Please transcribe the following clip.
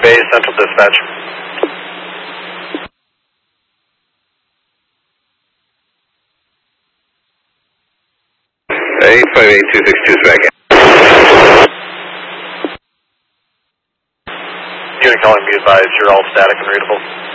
Bay, Central Dispatch. 858262 back in. Unit calling, be advised, you're all static and readable.